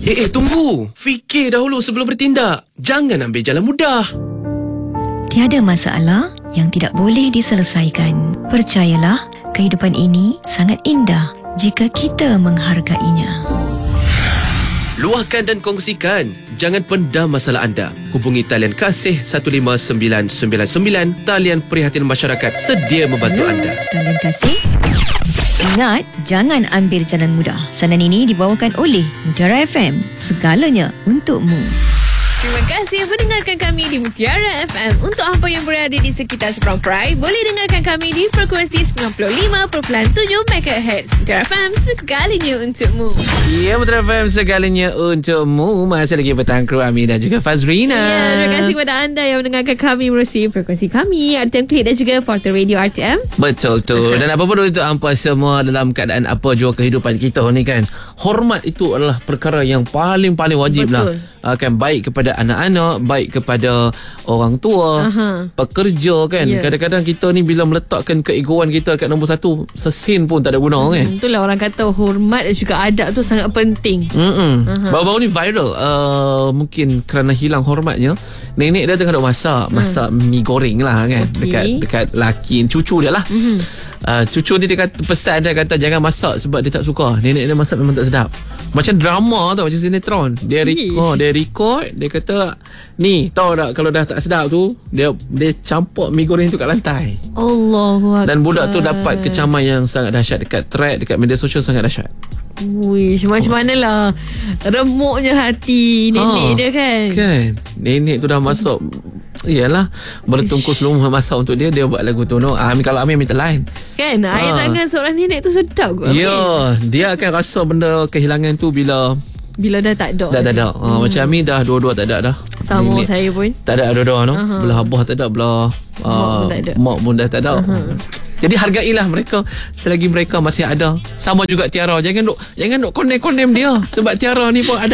Tunggu. Fikir dahulu sebelum bertindak. Jangan ambil jalan mudah. Tiada masalah yang tidak boleh diselesaikan. Percayalah, kehidupan ini sangat indah jika kita menghargainya. Luahkan dan kongsikan. Jangan pendam masalah anda. Hubungi talian kasih 15999. Talian prihatin masyarakat sedia membantu anda. Talian kasih. Ingat, jangan ambil jalan mudah. Sanan ini dibawakan oleh Mutiara FM. Segalanya untukmu. Terima kasih mendengarkan kami di Mutiara FM. Untuk apa yang berada di sekitar Seberang Perai, boleh dengarkan kami di frekuensi 95.7 MHz. Mutiara FM, segalanya untukmu. Ya, Mutiara FM, segalanya untukmu. Masih lagi petang kru Ami dan juga Fazrina. Ya, terima kasih kepada anda yang mendengarkan kami melalui frekuensi kami, RTM Klik dan juga portal radio RTM. Betul tu. Dan apa pun itu hampa semua dalam keadaan apa jua kehidupan kita ni kan. Hormat itu adalah perkara yang paling wajib lah. Kan, baik kepada anak-anak, baik kepada orang tua, pekerja kan. Kadang-kadang kita ni bila meletakkan keegoan kita dekat nombor satu, sesin pun tak ada guna kan. Itulah orang kata hormat dan juga adab tu sangat penting. Baru-baru ni viral, mungkin kerana hilang hormatnya, nenek dia tengah duk masak mi goreng lah kan. Dekat laki cucu dia lah. Cucu ni dia kata, pesan dia kata jangan masak sebab dia tak suka. Nenek dia masak memang tak sedap. Macam drama tau, macam sinetron. Dia record, dia kata, ni tahu tak kalau dah tak sedap tu, dia campur mi goreng tu kat lantai. Allahu Akbar. Dan budak tu dapat kecaman yang sangat dahsyat dekat thread, dekat media sosial sangat dahsyat. Wish, macam manalah remuknya hati nenek dia kan. Nenek tu dah masuk. Iyalah, bertungkus lumah masak untuk dia buat lagu tu. Kalau Amir minta lain kan, air tangan seorang nenek tu sedap kot. Ya, dia akan rasa benda kehilangan tu bila dah tak ada. Macam Amir dah dua-dua tak ada dah. Sama nenek, saya pun tak ada dua-dua belah abah tak ada, belah mak pun dah tak ada. Jadi hargailah mereka selagi mereka masih ada. Sama juga Tiara, jangan duk condemn dia sebab Tiara ni pun ada